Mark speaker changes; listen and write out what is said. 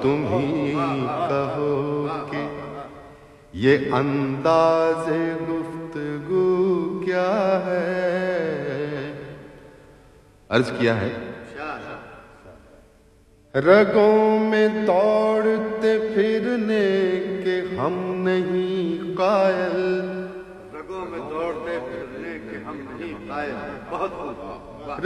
Speaker 1: तुम ही कहो कि ये अंदाज़े गुफ्तगू क्या है। अर्ज किया है, रगों में दौड़ते फिरने के हम नहीं कायल।
Speaker 2: रगों में दौड़ते फिरने के हम नहीं कायल। बहुत